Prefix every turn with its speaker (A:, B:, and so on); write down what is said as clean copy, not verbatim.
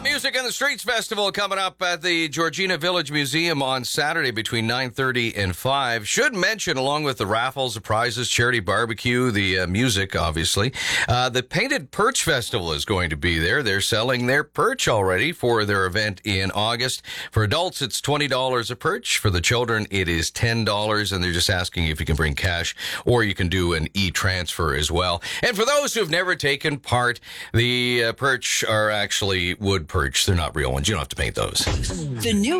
A: Music in the Streets Festival coming up at the Georgina Village Museum on Saturday between 9:30 and 5. Should mention, along with the raffles, the prizes, charity barbecue, the music, obviously, the Painted Perch Festival is going to be there. They're selling their perch already for their event in August. For adults, it's $20 a perch. For the children, it is $10, and they're just asking if you can bring cash or you can do an e-transfer as well. And for those who have never taken part, the perch are actually wood perch. They're not real ones. You don't have to paint those.
B: The new